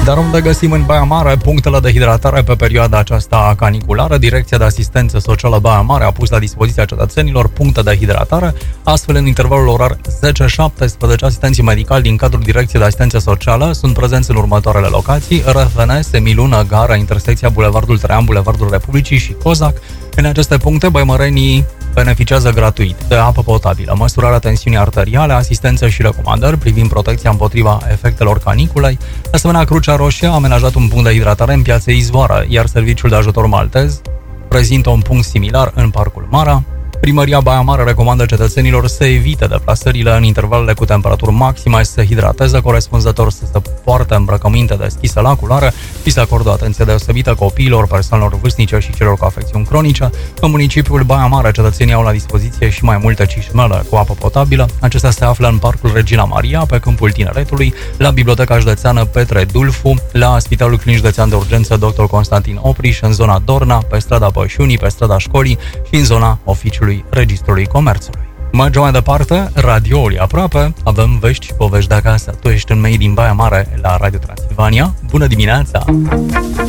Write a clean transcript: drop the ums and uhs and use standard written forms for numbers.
Dar unde găsim în Baia Mare punctele de hidratare pe perioada aceasta caniculară? Direcția de Asistență Socială Baia Mare a pus la dispoziția cetățenilor puncte de hidratare. Astfel, în intervalul orar 10-17, asistenții medicali din cadrul Direcției de Asistență Socială sunt prezenți în următoarele locații: RFN, Semilună, Gara, intersecția Bulevardul Traian, Bulevardul Republicii și Cozac. În aceste puncte, băimărenii beneficiază gratuit de apă potabilă, măsurarea tensiunii arteriale, asistență și recomandări privind protecția împotriva efectelor caniculei. De asemenea, Crucea Roșie a amenajat un punct de hidratare în Piața Izvoară, iar Serviciul de Ajutor Maltez prezintă un punct similar în Parcul Mara. Primăria Baia Mare recomandă cetățenilor să evite deplasările în intervalele cu temperaturi maxime, să se hidrateze corespunzător, să se poarte îmbrăcăminte deschise la culoare și să acordă atenție deosebită copiilor, persoanelor vârstnice și celor cu afecțiuni cronice. În municipiul Baia Mare, cetățenii au la dispoziție și mai multe cișmele cu apă potabilă. Acestea se află în Parcul Regina Maria, pe Câmpul Tineretului, la Biblioteca Județeană Petre Dulfu, la Spitalul Clinic Județean de Urgență Dr. Constantin Opriș, în zona Dorna, pe strada Pășunii, pe strada Școlii și în zona Oficiului Registrului Comerțului. Mergem mai departe, radioul e aproape, avem vești și povești de acasă. Tu ești în Made in Baia Mare la Radio Transilvania. Bună dimineața!